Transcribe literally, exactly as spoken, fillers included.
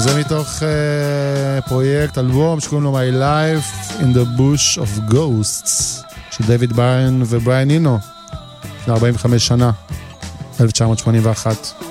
זה מתוך uh, פרויקט, אלבום שקוראים לו My Life in the Bush of Ghosts של דיוויד בריין ובריין אינו לפני ארבעים וחמש שנה, אלף תשע מאות שמונים ואחת.